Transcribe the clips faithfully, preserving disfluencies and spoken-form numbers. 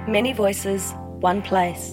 Many voices, one place.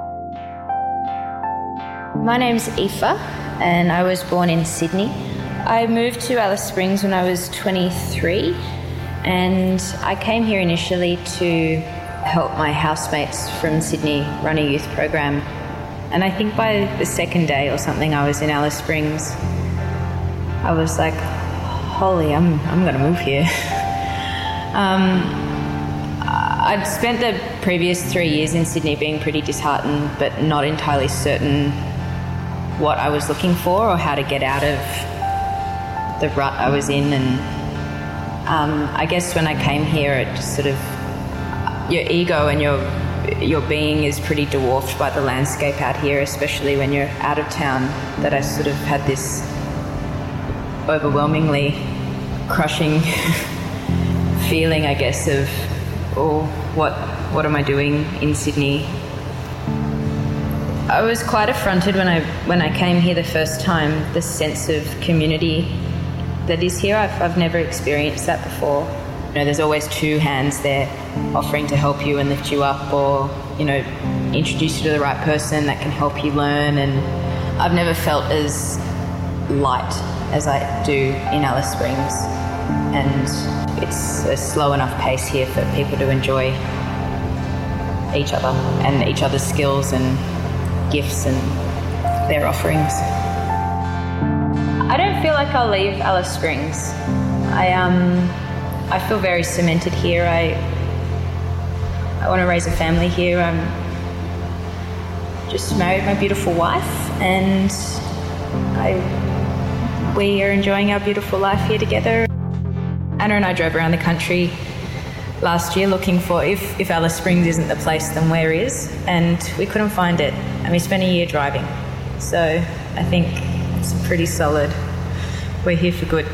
My name's Aoife and I was born in Sydney. I moved to Alice Springs when I was twenty-three and I came here initially to help my housemates from Sydney run a youth program. And I think by the second day or something I was in Alice Springs, I was like, holy, I'm I'm going to move here. um, I'd spent the previous three years in Sydney being pretty disheartened but not entirely certain what I was looking for or how to get out of the rut I was in. And um, I guess when I came here, it just sort of, your ego and your your being is pretty dwarfed by the landscape out here, especially when you're out of town, that I sort of had this overwhelmingly crushing feeling, I guess, of, oh, what what am I doing in Sydney? I was quite affronted when I when I came here the first time, the sense of community that is here. I've, I've never experienced that before. You know, there's always two hands there offering to help you and lift you up, or, you know, introduce you to the right person that can help you learn. And I've never felt as light as I do in Alice Springs. And it's a slow enough pace here for people to enjoy each other and each other's skills and gifts and their offerings. I don't feel like I'll leave Alice Springs. I um I feel very cemented here. I I want to raise a family here. I'm just married my beautiful wife, and I we are enjoying our beautiful life here together. Anna and I drove around the country last year looking for, if, if Alice Springs isn't the place, then where is? And we couldn't find it. And we spent a year driving. So I think it's pretty solid. We're here for good.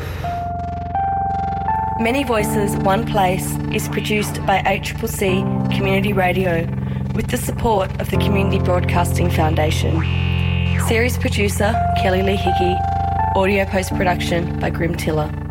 Many Voices, One Place is produced by A C C C Community Radio with the support of the Community Broadcasting Foundation. Series producer Kelly Lee Hickey. Audio post-production by Grim Tiller.